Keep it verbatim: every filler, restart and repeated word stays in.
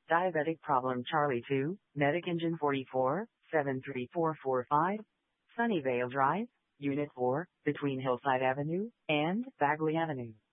Diabetic Problem Charlie two, Medic Engine forty-four, seven three four four five, Sunnyvale Drive, Unit four, between Hillside Avenue and Bagley Avenue.